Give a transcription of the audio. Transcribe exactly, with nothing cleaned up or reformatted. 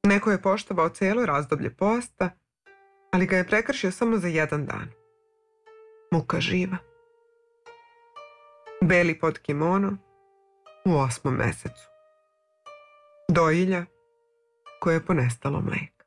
Neko je poštovao cijelo razdoblje posta, ali ga je prekršio samo za jedan dan. Muka živa. Beli pod kimono u osmom mesecu. Dojilja koje je ponestalo mlijeka.